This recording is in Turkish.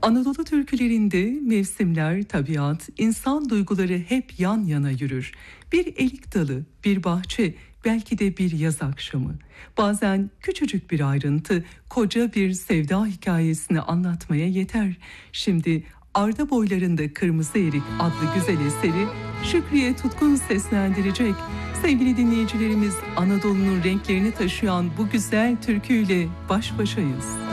Anadolu türkülerinde mevsimler, tabiat, insan duyguları hep yan yana yürür. Bir erik dalı, bir bahçe, belki de bir yaz akşamı. Bazen küçücük bir ayrıntı koca bir sevda hikayesini anlatmaya yeter. Şimdi Arda Boyları'nda Kırmızı Erik adlı güzel eseri Şükriye Tutkun seslendirecek. Sevgili dinleyicilerimiz, Anadolu'nun renklerini taşıyan bu güzel türküyle baş başayız.